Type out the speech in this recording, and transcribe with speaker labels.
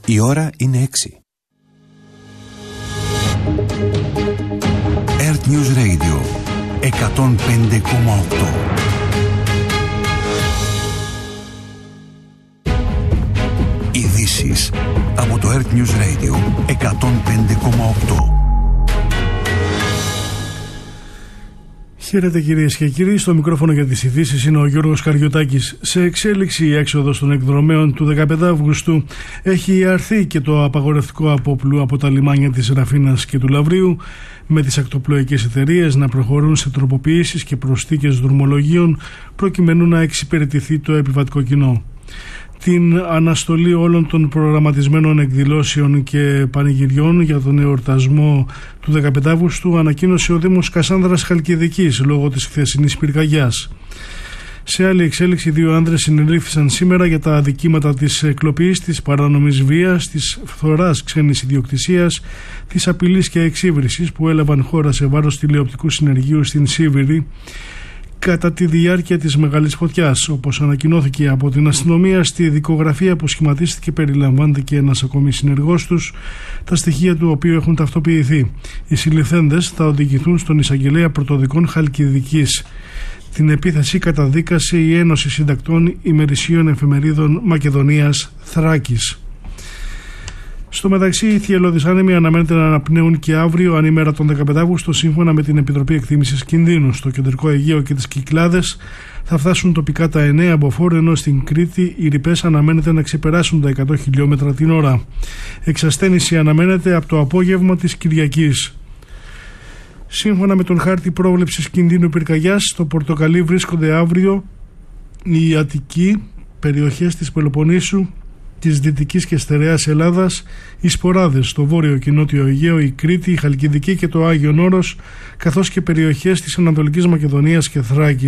Speaker 1: Η ώρα είναι 6. Earth News Radio 105,8. Ειδήσεις από το Earth News Radio 105,8.
Speaker 2: Χαίρετε κυρίες και κύριοι, στο μικρόφωνο για τις ειδήσεις είναι ο Γιώργος Καριωτάκης. Σε εξέλιξη η έξοδος των εκδρομέων του 15 Αυγούστου έχει αρθεί και το απαγορευτικό απόπλου από τα λιμάνια της Ραφίνας και του Λαυρίου, με τις ακτοπλοϊκές εταιρείες να προχωρούν σε τροποποιήσεις και προσθήκες δρομολογίων προκειμένου να εξυπηρετηθεί το επιβατικό κοινό. Την αναστολή όλων των προγραμματισμένων εκδηλώσεων και πανηγυριών για τον εορτασμό του 15 Αυγούστου ανακοίνωσε ο Δήμος Κασάνδρας Χαλκιδικής λόγω της χθεσινής πυρκαγιάς. Σε άλλη εξέλιξη, 2 άνδρες συνελήφθησαν σήμερα για τα αδικήματα της κλοπής, της παράνομης βίας, της φθοράς ξένης ιδιοκτησίας, της απειλής και εξύβρισης που έλαβαν χώρα σε βάρος τηλεοπτικού συνεργείου στην Σίβηρη κατά τη διάρκεια της μεγάλης φωτιάς. Όπως ανακοινώθηκε από την αστυνομία, στη δικογραφία που σχηματίστηκε περιλαμβάνεται και ένας ακόμη συνεργός τους, τα στοιχεία του οποίου έχουν ταυτοποιηθεί. Οι συλληφθέντες θα οδηγηθούν στον εισαγγελέα πρωτοδικών Χαλκιδικής. Την επίθεση καταδίκασε η Ένωση Συντακτών Ημερησίων Εφημερίδων Μακεδονίας Θράκης. Στο μεταξύ, οι θυελλώδεις άνεμοι αναμένεται να αναπνέουν και αύριο, ανήμερα τον 15 Αύγουστο, σύμφωνα με την Επιτροπή Εκτίμησης Κινδύνου. Στο κεντρικό Αιγαίο και τις Κυκλάδες θα φτάσουν τοπικά τα 9 μποφόρ, ενώ στην Κρήτη οι ρηπές αναμένεται να ξεπεράσουν τα 100 χιλιόμετρα την ώρα. Εξασθένηση αναμένεται από το απόγευμα της Κυριακής. Σύμφωνα με τον χάρτη πρόβλεψης κινδύνου πυρκαγιάς, στο πορτοκαλί βρίσκονται αύριο η Αττική, περιοχές της Πελοποννήσου, της Δυτικής και Στερεάς Ελλάδας, οι Σποράδες, το Βόρειο και Νότιο Αιγαίο, η Κρήτη, η Χαλκιδική και το Άγιον Όρος, καθώς και περιοχές της Ανατολικής Μακεδονίας και Θράκης.